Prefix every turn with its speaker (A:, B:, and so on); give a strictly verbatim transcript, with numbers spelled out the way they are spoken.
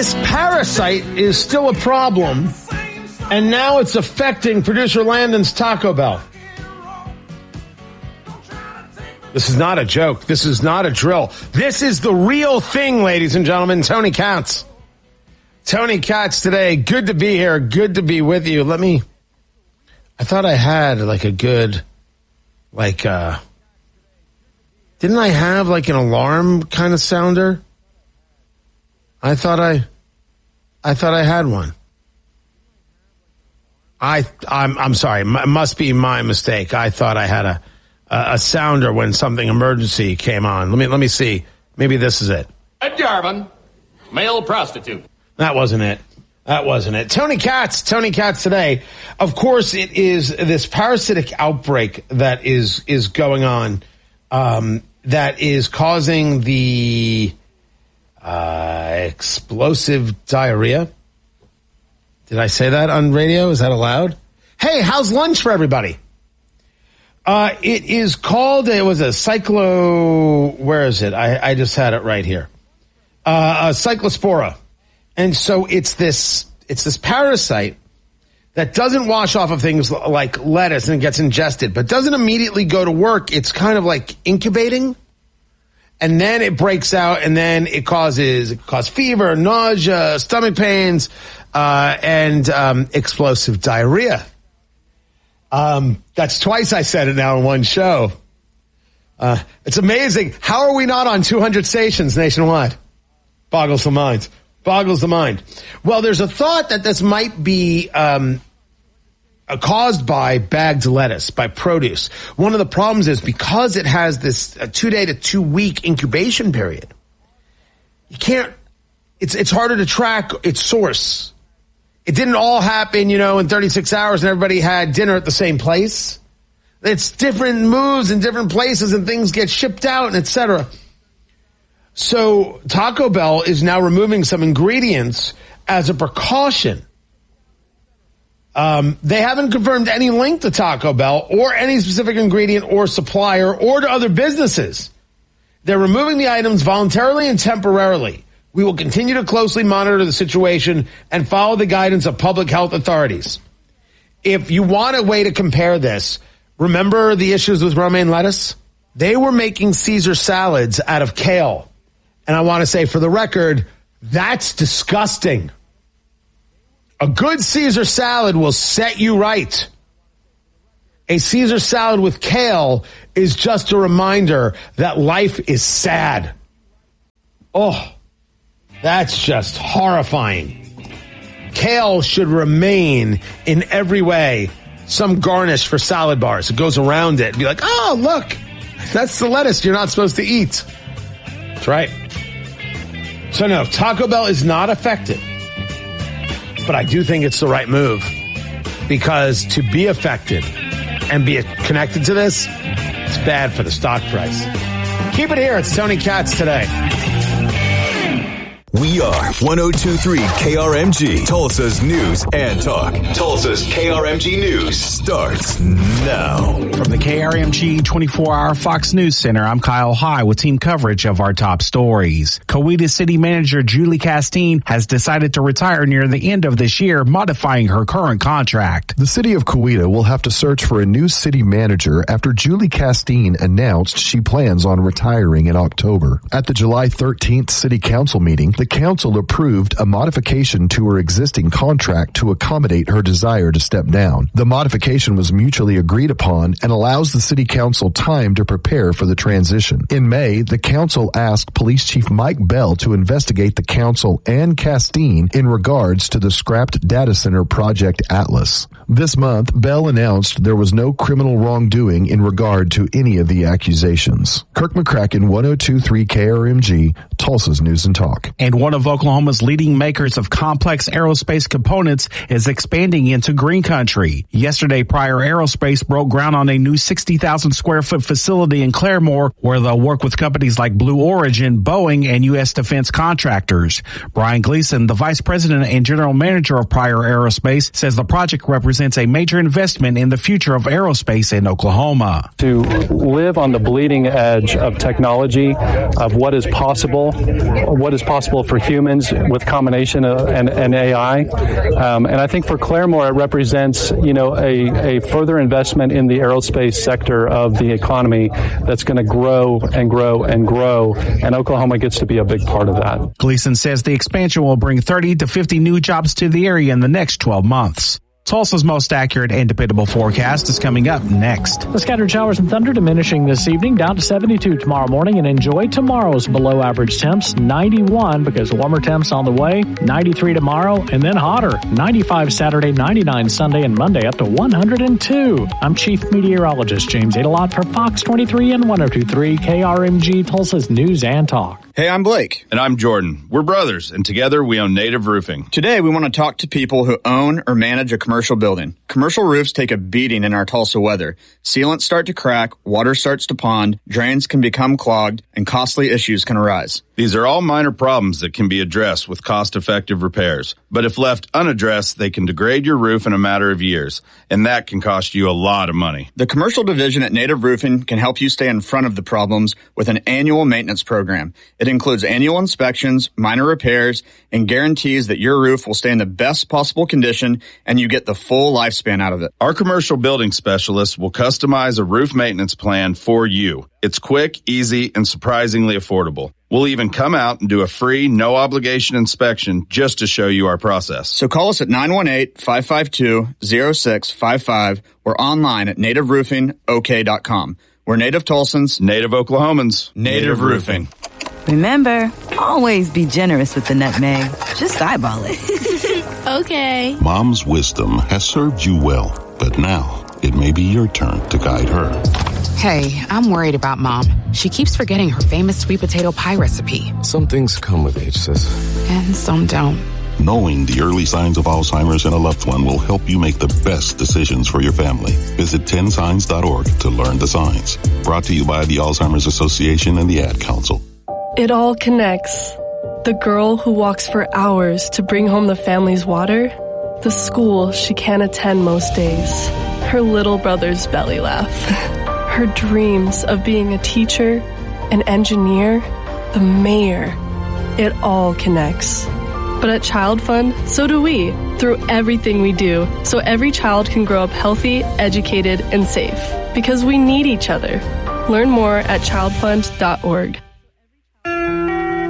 A: this parasite is still a problem, and now it's affecting producer Landon's Taco Bell. This is not a joke. This is not a drill. This is the real thing, ladies and gentlemen. Tony Katz. Tony Katz today. Good to be here. Good to be with you. Let me, I thought I had like a good, like, uh, didn't I have like an alarm kind of sounder? I thought I, I thought I had one. I, I'm, I'm sorry. It must be my mistake. I thought I had a, a sounder when something emergency came on. Let me, let me see. Maybe this is it.
B: Ed Garvin, male prostitute.
A: That wasn't it. That wasn't it. Tony Katz, Tony Katz today. Of course, it is this parasitic outbreak that is, is going on, um, that is causing the, uh, explosive diarrhea. Did I say that on radio? Is that allowed? Hey, how's lunch for everybody? Uh, it is called, it was a cyclo, where is it? I, I just had it right here. Uh, a cyclospora. And so it's this, it's this parasite that doesn't wash off of things like lettuce and gets ingested, but doesn't immediately go to work. It's kind of like incubating. And then it breaks out, and then it causes, it causes fever, nausea, stomach pains, uh, and, um, explosive diarrhea. Um, that's twice I said it now in one show. Uh, it's amazing. How are we not on two hundred stations nationwide? Boggles the mind. Boggles the mind. Well, there's a thought that this might be, um, uh, caused by bagged lettuce, by produce. One of the problems is because it has this uh, two day to two week incubation period, you can't, it's, it's harder to track its source. It didn't all happen, you know, in thirty-six hours and everybody had dinner at the same place. It's different moves in different places and things get shipped out and et cetera. So Taco Bell is now removing some ingredients as a precaution. Um, they haven't confirmed any link to Taco Bell or any specific ingredient or supplier or to other businesses. They're removing the items voluntarily and temporarily. We will continue to closely monitor the situation and follow the guidance of public health authorities. If you want a way to compare this, remember the issues with romaine lettuce? They were making Caesar salads out of kale. And I want to say for the record, that's disgusting. A good Caesar salad will set you right. A Caesar salad with kale is just a reminder that life is sad. Oh. That's just horrifying. Kale should remain in every way some garnish for salad bars. It goes around it and be like, oh, look, that's the lettuce you're not supposed to eat. That's right. So no, Taco Bell is not affected. But I do think it's the right move because to be affected and be connected to this, it's bad for the stock price. Keep it here. It's Tony Katz today.
C: We are one oh two point three K R M G, Tulsa's news and talk. Tulsa's K R M G News starts now.
D: From the K R M G twenty-four hour Fox News Center, I'm Kyle High with team coverage of our top stories. Coweta City Manager Julie Castine has decided to retire near the end of this year, modifying her current contract.
E: The city of Coweta will have to search for a new city manager after Julie Castine announced she plans on retiring in October. At the July thirteenth City Council meeting, the council approved a modification to her existing contract to accommodate her desire to step down. The modification was mutually agreed upon and allows the city council time to prepare for the transition. In May, the council asked Police Chief Mike Bell to investigate the council and Castine in regards to the scrapped data center Project Atlas. This month, Bell announced there was no criminal wrongdoing in regard to any of the accusations. Kirk McCracken, one oh two point three K R M G, Tulsa's News and Talk.
D: And one of Oklahoma's leading makers of complex aerospace components is expanding into green country. Yesterday, Pryor Aerospace broke ground on a new sixty thousand square foot facility in Claremore where they'll work with companies like Blue Origin, Boeing, and U S defense contractors. Brian Gleason, the vice president and general manager of Pryor Aerospace, says the project represents a major investment in the future of aerospace in Oklahoma.
F: To live on the bleeding edge of technology, of what is possible possible, what is possible for humans with combination of, and, and A I. Um, and I think for Claremore, it represents, you know, a, a further investment in the aerospace sector of the economy that's going to grow and grow and grow. And Oklahoma gets to be a big part of that.
D: Gleason says the expansion will bring thirty to fifty new jobs to the area in the next twelve months. Tulsa's most accurate and dependable forecast is coming up next.
G: The scattered showers and thunder diminishing this evening, down to seventy-two tomorrow morning, and enjoy tomorrow's below average temps, ninety-one, because warmer temps on the way, ninety-three tomorrow, and then hotter, ninety-five Saturday, ninety-nine Sunday, and Monday up to one hundred two. I'm Chief Meteorologist James Adelot for Fox twenty-three and one oh two point three K R M G, Tulsa's News and Talk.
H: Hey, I'm Blake.
I: And I'm Jordan. We're brothers, and together we own Native Roofing.
H: Today, we want to talk to people who own or manage a commercial building. Commercial roofs take a beating in our Tulsa weather. Sealants start to crack, water starts to pond, drains can become clogged, and costly issues can arise.
I: These are all minor problems that can be addressed with cost-effective repairs. But if left unaddressed, they can degrade your roof in a matter of years, and that can cost you a lot of money.
H: The commercial division at Native Roofing can help you stay in front of the problems with an annual maintenance program. It includes annual inspections, minor repairs, and guarantees that your roof will stay in the best possible condition and you get the full lifespan out of it.
I: Our commercial building specialists will customize a roof maintenance plan for you. It's quick, easy, and surprisingly affordable. We'll even come out and do a free, no-obligation inspection just to show you our process.
H: So call us at nine one eight, five five two, zero six five five or online at native roofing o k dot com. We're Native Tulsans,
I: Native Oklahomans,
H: Native, Native Roofing.
J: Remember, always be generous with the nutmeg. Just eyeball it.
K: Okay.
L: Mom's wisdom has served you well, but now it may be your turn to guide her.
M: Hey, I'm worried about Mom. She keeps forgetting her famous sweet potato pie recipe.
N: Some things come with age, sis.
M: And some don't.
L: Knowing the early signs of Alzheimer's in a loved one will help you make the best decisions for your family. Visit ten signs dot org to learn the signs. Brought to you by the Alzheimer's Association and the Ad Council.
O: It all connects. The girl who walks for hours to bring home the family's water. The school she can't attend most days. Her little brother's belly laugh. Her dreams of being a teacher, an engineer, the mayor. It all connects. But at Child Fund, so do we, through everything we do, so every child can grow up healthy, educated, and safe. Because we need each other. Learn more at child fund dot org.